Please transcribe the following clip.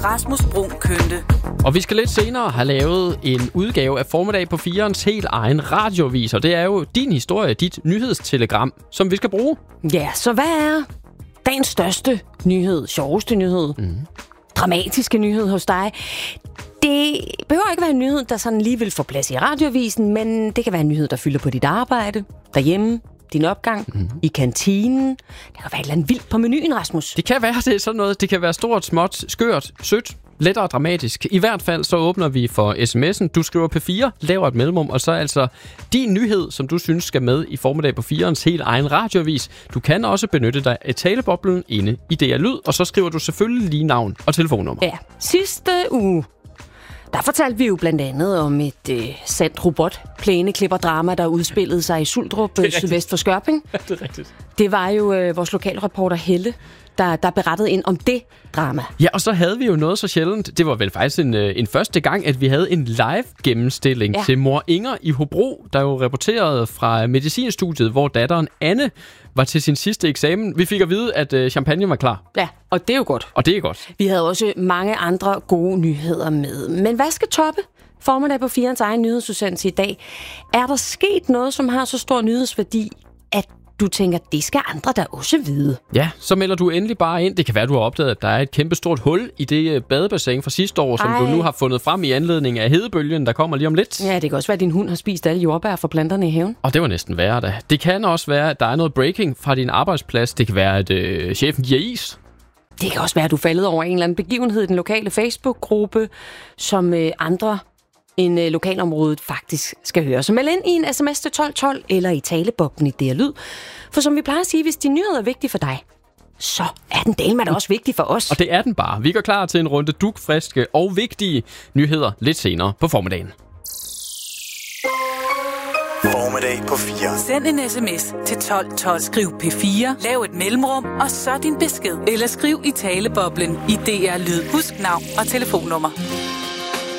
Rasmus Bruun Kønte. Og vi skal lidt senere have lavet en udgave af Formiddag på 4'ernes helt egen radioavis. Og det er jo din historie, dit nyhedstelegram, som vi skal bruge. Ja, så hvad er dagens største nyhed, sjoveste nyhed, dramatiske nyhed hos dig? Det behøver ikke være en nyhed, der sådan lige vil få plads i radioavisen, men det kan være en nyhed, der fylder på dit arbejde, derhjemme, din opgang, i kantinen. Det kan være et eller andet vildt på menuen, Rasmus. Det kan være det er sådan noget. Det kan være stort, småt, skørt, sødt, lettere og dramatisk. I hvert fald så åbner vi for sms'en. Du skriver P4, laver et mellemrum, og så altså din nyhed, som du synes skal med i Formiddag på 4'ernes helt egen radioavis. Du kan også benytte dig af taleboblen inde i DR Lyd, og så skriver du selvfølgelig lige navn og telefonnummer. Ja, sidste uge, der fortalte vi jo blandt andet om et sandt robotplæneklipperdrama, der udspillede sig i Suldrup, sydvest for Skørping. Ja, det er rigtigt. Det var jo vores lokalreporter Helle, der berettede ind om det drama. Ja, og så havde vi jo noget så sjældent. Det var vel faktisk en første gang, at vi havde en live gennemstilling til mor Inger i Hobro, der jo rapporterede fra medicinstudiet, hvor datteren Anne var til sin sidste eksamen. Vi fik at vide, at champagne var klar. Ja, og det er jo godt. Og det er godt. Vi havde også mange andre gode nyheder med. Men hvad skal toppe Formiddag på 4'ernes egen nyhedsudsendelse i dag? Er der sket noget, som har så stor nyhedsværdi, at du tænker, det skal andre der også vide? Ja, så melder du endelig bare ind. Det kan være, du har opdaget, at der er et kæmpestort hul i det badebassin fra sidste år, som du nu har fundet frem i anledning af hedebølgen, der kommer lige om lidt. Ja, det kan også være, at din hund har spist alle jordbær fra planterne i haven. Og det var næsten værre da. Det kan også være, at der er noget breaking fra din arbejdsplads. Det kan være, at chefen giver is. Det kan også være, at du faldet over en eller anden begivenhed i den lokale Facebook-gruppe, som andre end lokalområdet faktisk skal høre. Så meld ind i en sms til 1212 eller i taleboblen i DR Lyd. For som vi plejer at sige, hvis din nyhed er vigtig for dig, så er den delmand også vigtig for os. Og det er den bare. Vi går klar til en runde dugfriske og vigtige nyheder lidt senere på formiddagen. Formiddag på 4. Send en sms til 1212. Skriv P4, lav et mellemrum, og så din besked. Eller skriv i taleboblen i DR Lyd. Husk navn og telefonnummer.